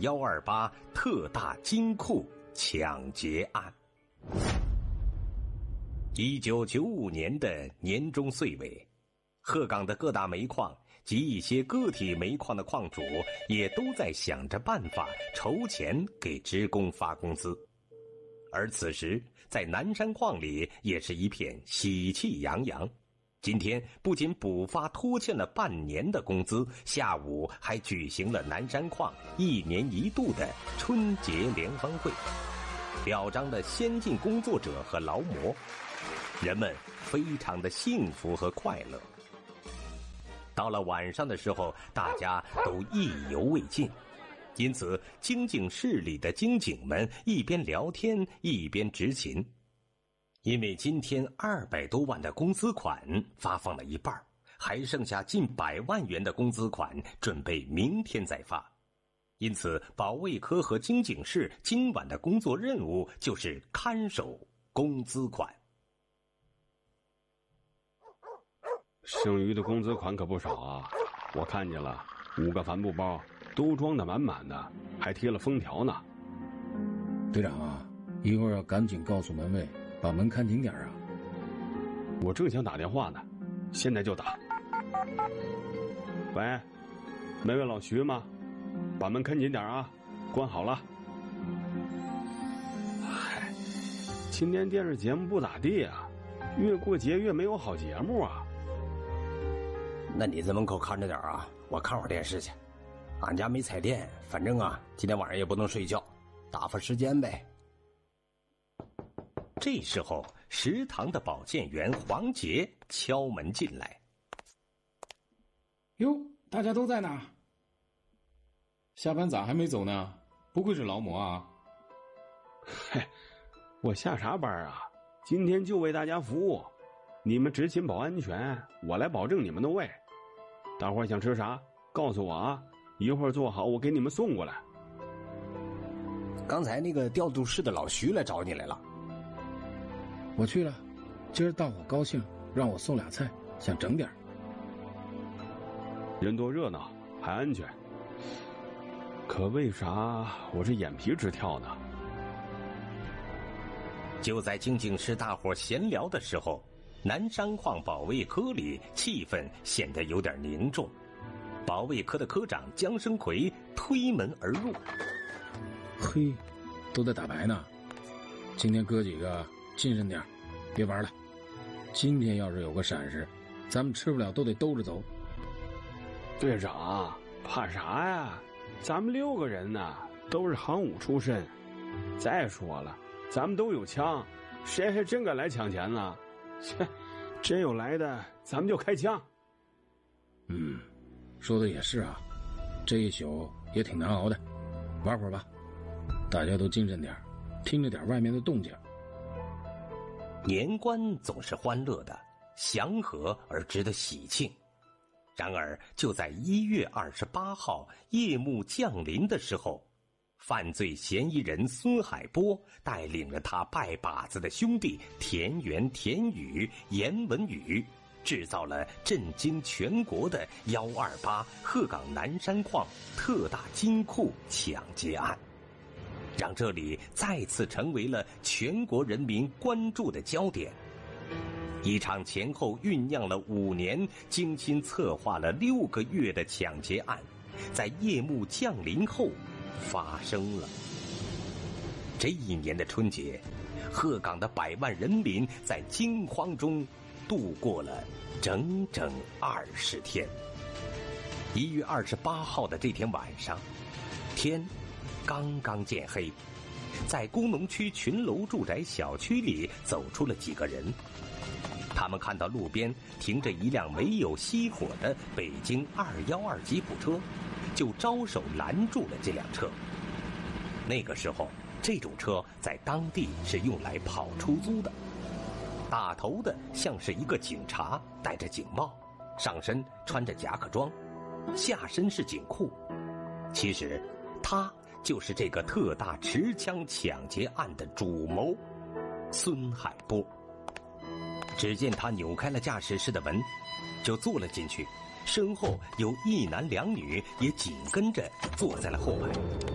128特大金库抢劫案。1995年的年终岁尾，鹤岗的各大煤矿及一些个体煤矿的矿主也都在想着办法筹钱给职工发工资。而此时在南山矿里也是一片喜气洋洋，今天不仅补发拖欠了半年的工资，下午还举行了南山矿1年1度的春节联欢会，表彰了先进工作者和劳模，人们非常的幸福和快乐。到了晚上的时候，大家都意犹未尽，因此经警室里的经警们一边聊天一边执勤。因为今天200多万的工资款发放了一半，还剩下近100万元的工资款准备明天再发，因此保卫科和经警室今晚的工作任务就是看守工资款。 剩余的工资款可不少啊，我看见了5个帆布包都装得满满的，还贴了封条呢。 队长啊，一会儿要赶紧告诉门卫把门看紧点啊。 我正想打电话呢，现在就打。喂，门卫老徐吗？把门看紧点啊，关好了。嗨，今天电视节目不咋地啊，越过节越没有好节目啊。 那你在门口看着点啊，我看会儿电视去。俺家没彩电，反正啊，今天晚上也不能睡觉，打发时间呗。 这时候，食堂的保健员黄杰敲门进来。 哟，大家都在哪？下班咋还没走呢？不愧是劳模啊！ 嘿，我下啥班啊？今天就为大家服务，你们执勤保安全，我来保证你们的胃。大伙儿想吃啥，告诉我啊，一会儿做好我给你们送过来。 刚才那个调度室的老徐来找你来了。 我去了，今儿大伙高兴，让我送俩菜，想整点。 人多热闹，还安全。可为啥我这眼皮直跳呢？ 就在经警室大伙闲聊的时候，南山矿保卫科里气氛显得有点凝重。保卫科的科长姜生奎推门而入。 嘿，都在打牌呢。今天哥几个谨慎点，别玩了。今天要是有个闪失，咱们吃不了都得兜着走。 队长，怕啥呀？咱们6个人呢，都是行伍出身。再说了，咱们都有枪，谁还真敢来抢钱呢？切，真有来的，咱们就开枪。 说的也是啊，这一宿也挺难熬的，玩会儿吧。大家都精神点，听着点外面的动静。 年关总是欢乐的，祥和而值得喜庆。然而就在1月28号夜幕降临的时候，犯罪嫌疑人孙海波带领了他拜把子的兄弟田元、田宇、严文宇，制造了震惊全国的128鹤岗南山矿特大金库抢劫案，让这里再次成为了全国人民关注的焦点。一场前后酝酿了5年、精心策划了6个月的抢劫案，在夜幕降临后发生了。这一年的春节，鹤岗的100万人民在惊慌中度过了整整20天。1月28号的这天晚上，天刚刚见黑，在工农区群楼住宅小区里走出了几个人。他们看到路边停着一辆没有熄火的北京212吉普车，就招手拦住了这辆车。那个时候，这种车在当地是用来跑出租的。打头的像是一个警察，戴着警帽，上身穿着夹克装，下身是警裤。其实他就是这个特大持枪抢劫案的主谋孙海波。只见他扭开了驾驶室的门，就坐了进去，身后有1男2女也紧跟着坐在了后排。